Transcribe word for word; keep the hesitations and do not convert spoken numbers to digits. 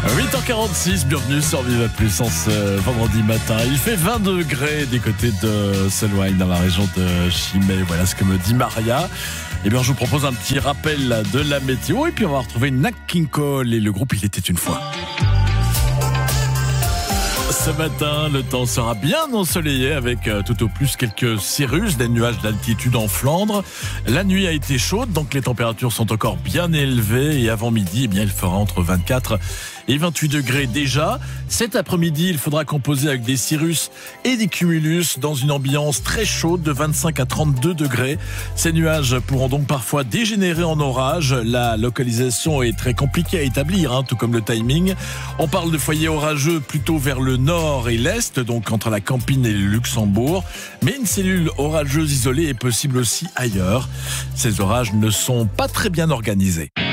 huit heures quarante-six, bienvenue sur Vive Plus en ce vendredi matin. Il fait vingt degrés du côté de Selwyn dans la région de Chimay. Voilà ce que me dit Maria. Eh bien, je vous propose un petit rappel de la météo et puis on va retrouver Nat King Cole et le groupe Il était une fois. Ce matin, le temps sera bien ensoleillé avec euh, tout au plus quelques cirrus, des nuages d'altitude en Flandre. La nuit a été chaude, donc les températures sont encore bien élevées et avant midi, eh bien, il fera entre vingt-quatre et vingt-huit degrés déjà. Cet après-midi, il faudra composer avec des cirrus et des cumulus dans une ambiance très chaude de vingt-cinq à trente-deux degrés. Ces nuages pourront donc parfois dégénérer en orage. La localisation est très compliquée à établir, hein, tout comme le timing. On parle de foyers orageux plutôt vers le nord et l'est, donc entre la Campine et le Luxembourg. Mais une cellule orageuse isolée est possible aussi ailleurs. Ces orages ne sont pas très bien organisés.